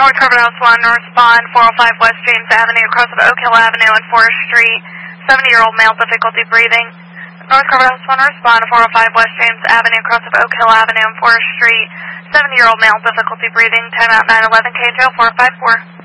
North Covered House 1, respond 405 West James Avenue, across of Oak Hill Avenue and Forest Street. 70-year-old male, difficulty breathing. North Covered House 1, respond 405 West James Avenue, across of Oak Hill Avenue and Forest Street. 70-year-old male, difficulty breathing. Timeout 911, KHO 454.